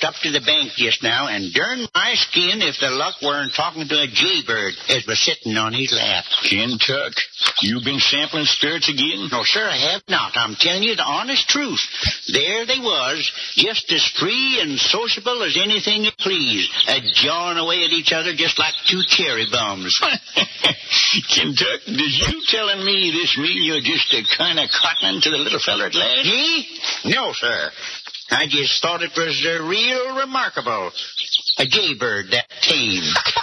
walked up to the bank just now, and darn my skin if the luck weren't talking to a jaybird as was sitting on his lap. Kentuck, you been sampling spirits again? No, sir, I have not. I'm telling you the honest truth. There they was, just as free and sociable as anything you please, jawing away at each other just like two cherry bums. Kentuck, does you telling me this mean you're just a kind of cottoning to the little feller at last? Me? No, sir. I just thought it was real remarkable. A jaybird that tame.